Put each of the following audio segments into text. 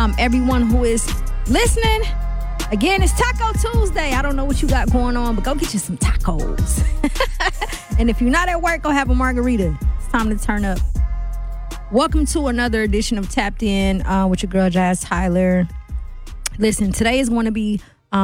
everyone who is listening. Again, it's Taco Tuesday. I don't know what you got going on, but go get you some tacos. And if you're not at work, go have a margarita. It's time to turn up. Welcome to another edition of Tapped In with your girl, Jazz Tyler. Listen, today is going to be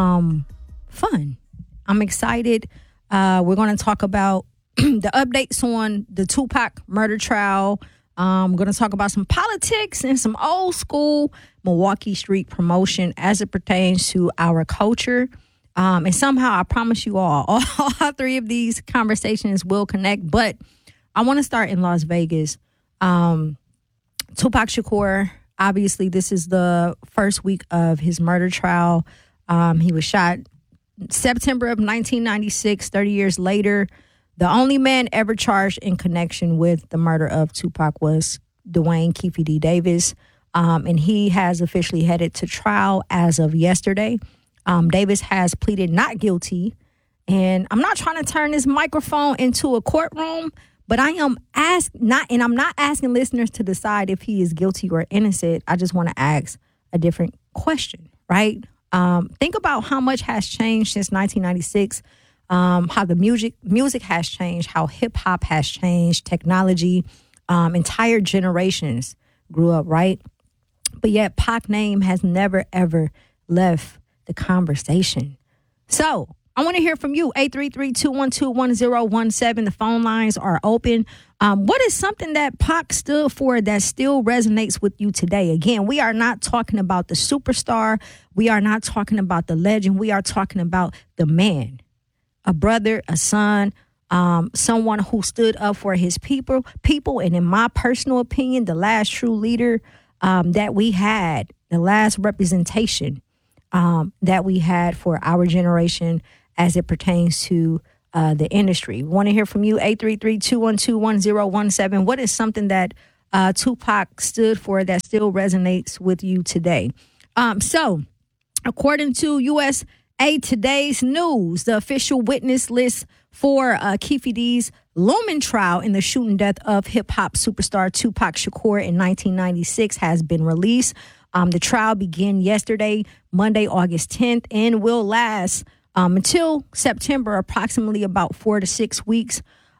fun. I'm excited. We're going to talk about the updates on the Tupac murder trial. We're going to talk about some politics and some old school Milwaukee street promotion as it pertains to our culture. And somehow, I promise you all three of these conversations will connect. But I want to start in Las Vegas. Tupac Shakur, obviously, this is the first week of his murder trial. He was shot September of 1996, 30 years later. The only man ever charged in connection with the murder of Tupac was Dwayne Keefe D. Davis. And he has officially headed to trial as of yesterday. Davis has pleaded not guilty. And I'm not trying to turn this microphone into a courtroom, but I'm not asking listeners to decide if he is guilty or innocent. I just want to ask a different question, right? Think about how much has changed since 1996. How the music has changed, how hip hop has changed, technology, entire generations grew up, right? But yet Pac's name has never, ever left the conversation. So I want to hear from you, 833-212-1017. The phone lines are open. What is something that Pac stood for that still resonates with you today? Again, we are not talking about the superstar. We are not talking about the legend. We are talking about the man. A brother, a son, someone who stood up for his people, and in my personal opinion, the last true leader that we had, the last representation that we had for our generation as it pertains to the industry. We want to hear from you, 833-212-1017. What is something that Tupac stood for that still resonates with you today? So, according to USA Today's News, the official witness list for Keefe D's looming trial in the shooting death of hip-hop superstar Tupac Shakur in 1996 has been released. The trial began yesterday, Monday, August 10th, and will last until September, approximately about 4 to 6 weeks,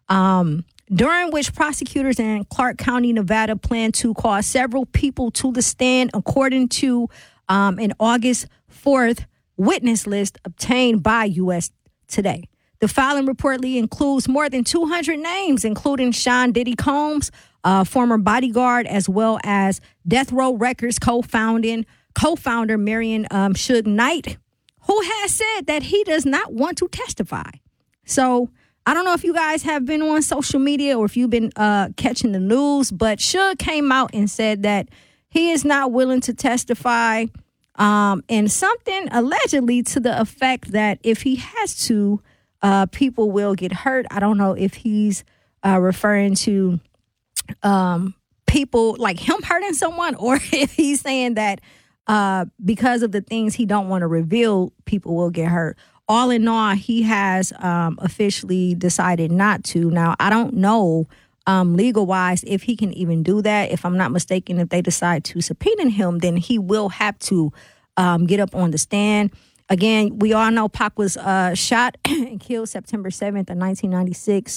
during which prosecutors in Clark County, Nevada, plan to call several people to the stand, according to an August 4th witness list obtained by USA Today. The filing reportedly includes more than 200 names, including Sean Diddy Combs, former bodyguard, as well as Death Row Records co-founder Marion Suge Knight, who has said that he does not want to testify. So I don't know if you guys have been on social media or if you've been catching the news, but Suge came out and said that he is not willing to testify. And something allegedly to the effect that if he has to, people will get hurt. I don't know if he's referring to people like him hurting someone, or if he's saying that because of the things he don't want to reveal, people will get hurt. All in all, he has officially decided not to. Now, I don't know legal-wise if he can even do that. If I'm not mistaken, if they decide to subpoena him, then he will have to get up on the stand. Again, we all know Pac was shot and killed September 7th of 1996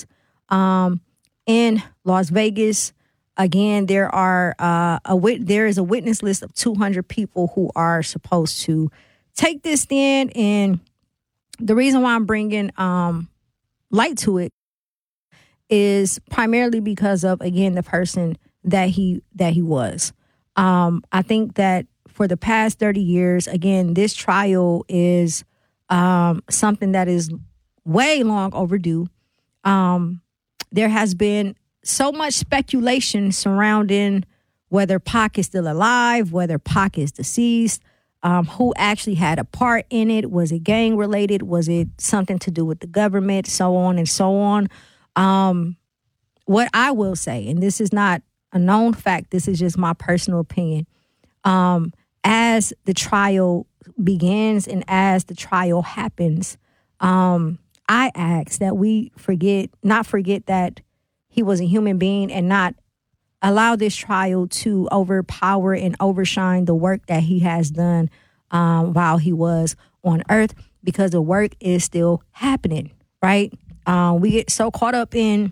in Las Vegas. Again, there is a witness list of 200 people who are supposed to take this stand. And the reason why I'm bringing light to it is primarily because of, again, the person that he was. I think that for the past 30 years, again, this trial is something that is way long overdue. There has been so much speculation surrounding whether Pac is still alive, whether Pac is deceased, who actually had a part in it. Was it gang related? Was it something to do with the government? So on and so on. What I will say, and this is not a known fact, this is just my personal opinion. As the trial begins and as the trial happens, I ask that we not forget that he was a human being and not allow this trial to overpower and overshine the work that he has done while he was on earth, because the work is still happening, right? We get so caught up in,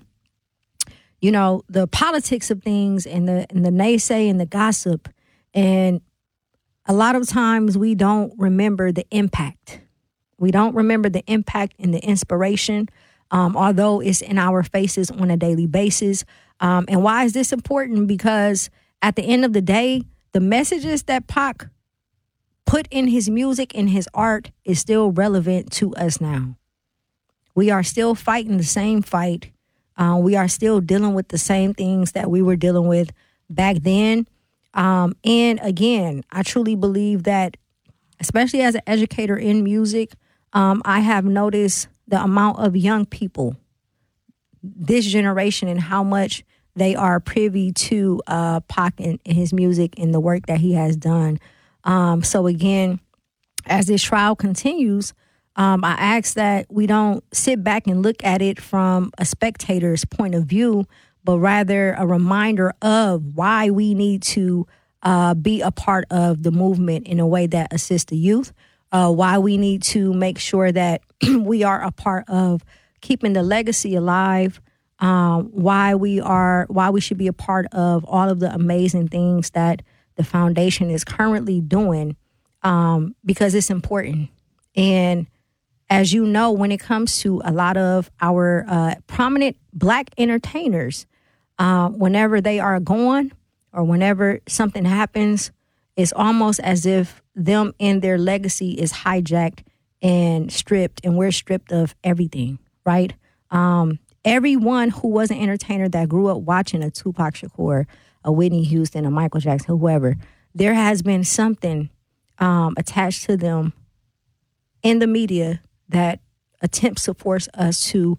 the politics of things and the naysay and the gossip. And a lot of times we don't remember the impact. We don't remember the impact and the inspiration, although it's in our faces on a daily basis. And why is this important? Because at the end of the day, the messages that Pac put in his music and his art is still relevant to us now. We are still fighting the same fight. We are still dealing with the same things that we were dealing with back then. And again, I truly believe that, especially as an educator in music, I have noticed the amount of young people, this generation, and how much they are privy to Pac and his music and the work that he has done. So again, as this trial continues, I ask that we don't sit back and look at it from a spectator's point of view, but rather a reminder of why we need to be a part of the movement in a way that assists the youth, why we need to make sure that we are a part of keeping the legacy alive, why we should be a part of all of the amazing things that the foundation is currently doing, because it's important. And as you know, when it comes to a lot of our prominent Black entertainers, whenever they are gone or whenever something happens, it's almost as if them and their legacy is hijacked and stripped, and we're stripped of everything, right? Everyone who was an entertainer that grew up watching a Tupac Shakur, a Whitney Houston, a Michael Jackson, whoever, there has been something attached to them in the media that attempts to force us to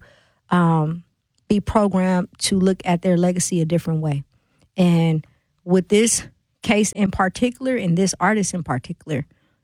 be programmed to look at their legacy a different way. And with this case in particular, and this artist in particular,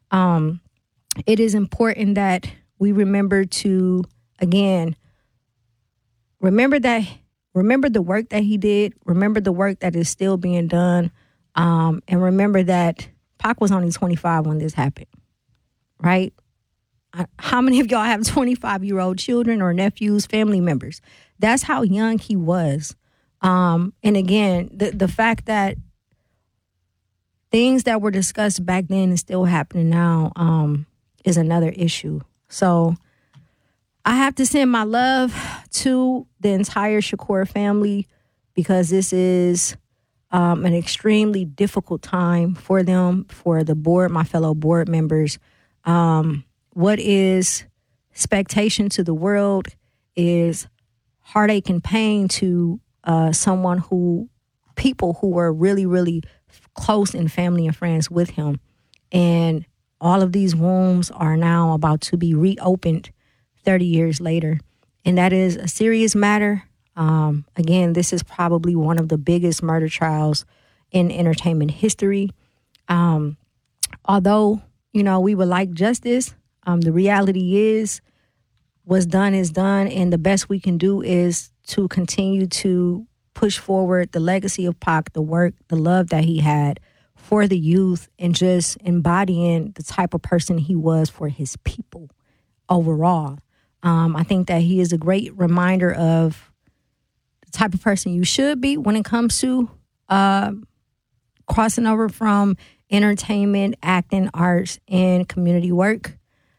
it is important that we remember to, again, remember the work that he did, remember the work that is still being done, and remember that Pac was only 25 when this happened, right? How many of y'all have 25-year-old children or nephews, family members? That's how young he was. And again, the fact that things that were discussed back then is still happening now is another issue. So I have to send my love to the entire Shakur family, because this is an extremely difficult time for them, for the board, my fellow board members. What is expectation to the world is heartache and pain to people who were really, really close in family and friends with him. And all of these wounds are now about to be reopened 30 years later. And that is a serious matter. Again, this is probably one of the biggest murder trials in entertainment history. Although, we would like justice, the reality is what's done is done. And the best we can do is to continue to push forward the legacy of Pac, the work, the love that he had for the youth, and just embodying the type of person he was for his people overall. I think that he is a great reminder of the type of person you should be when it comes to crossing over from entertainment, acting, arts, and community work.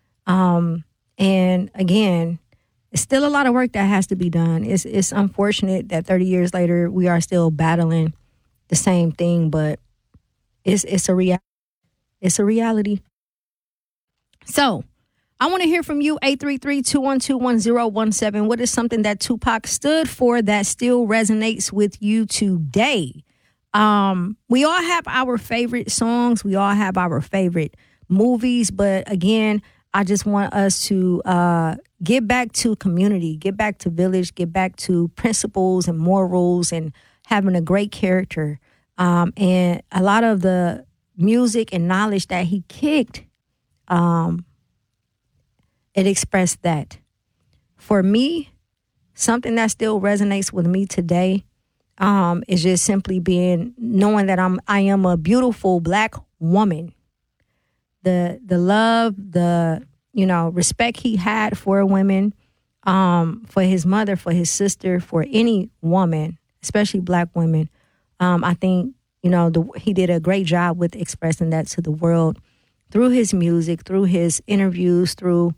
And again, it's still a lot of work that has to be done. It's unfortunate that 30 years later we are still battling the same thing, but it's a reality. It's a reality. So I want to hear from you, 833-212-1017. What is something that Tupac stood for that still resonates with you today? We all have our favorite songs. We all have our favorite movies. But again, I just want us to get back to community, get back to village, get back to principles and morals and having a great character. And a lot of the music and knowledge that he kicked, it expressed that. For me, something that still resonates with me today, is just simply knowing that I am a beautiful Black woman. The love, the respect he had for women, for his mother, for his sister, for any woman, especially Black women. I think he did a great job with expressing that to the world through his music, through his interviews, through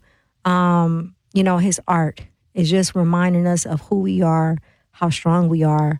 his art. It's just reminding us of who we are, how strong we are,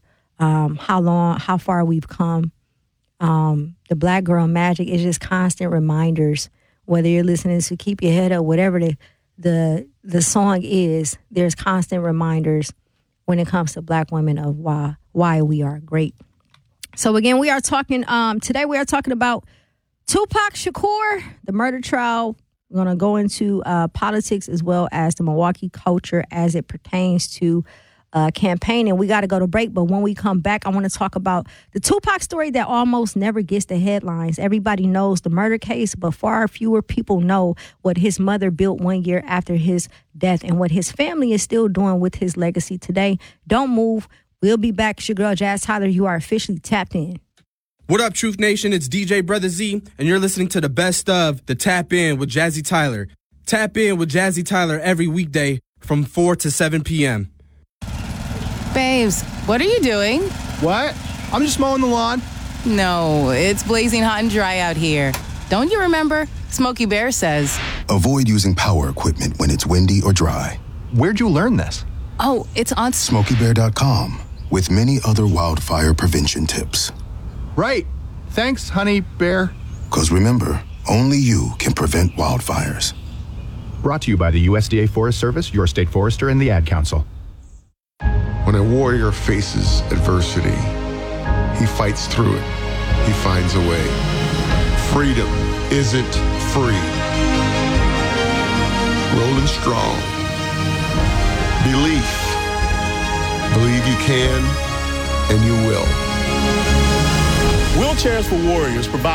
how far we've come. The Black Girl Magic is just constant reminders. Whether you're listening to Keep Your Head Up, whatever the song is, there's constant reminders when it comes to Black women of why we are great. So again, we are talking today. We are talking about Tupac Shakur, the murder trial. We're going to go into politics as well as the Milwaukee culture as it pertains to campaigning. We got to go to break, but when we come back, I want to talk about the Tupac story that almost never gets the headlines. Everybody knows the murder case, but far fewer people know what his mother built 1 year after his death and what his family is still doing with his legacy today. Don't move. We'll be back. It's your girl, Jazz Tyler. You are officially tapped in. What up, Truth Nation? It's DJ Brother Z, and you're listening to the best of the Tap In with Jazzy Tyler. Tap In with Jazzy Tyler every weekday from 4 to 7 p.m. Babes, what are you doing? What? I'm just mowing the lawn. No, it's blazing hot and dry out here. Don't you remember? Smokey Bear says. Avoid using power equipment when it's windy or dry. Where'd you learn this? Oh, it's on SmokeyBear.com with many other wildfire prevention tips. Right. Thanks, honey bear. Because remember, only you can prevent wildfires. Brought to you by the USDA Forest Service, your state forester, and the Ad Council. When a warrior faces adversity, he fights through it. He finds a way. Freedom isn't free. Rolling strong. Belief. Believe you can, and you will. Wheelchairs for Warriors provide